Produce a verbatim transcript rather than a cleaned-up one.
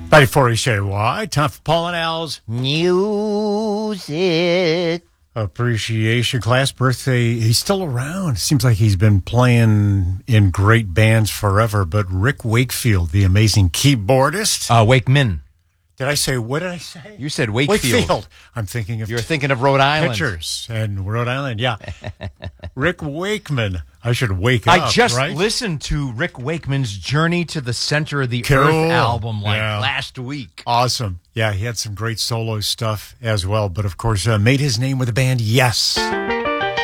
Before we say why, time for Paul and Al's Music Appreciation Class. Birthday, he's still around. Seems like he's been playing in great bands forever. But Rick Wakefield, the amazing keyboardist. Uh, Wakeman. Did I say, what did I say? You said Wakefield. Wakefield. I'm thinking of You're thinking of Rhode Island. Pictures and Rhode Island, yeah. Rick Wakeman. I should wake up, I just right? listened to Rick Wakeman's Journey to the Center of the Cool. Earth album like Yeah. last week. Awesome. Yeah, he had some great solo stuff as well. But, of course, uh, made his name with the band Yes.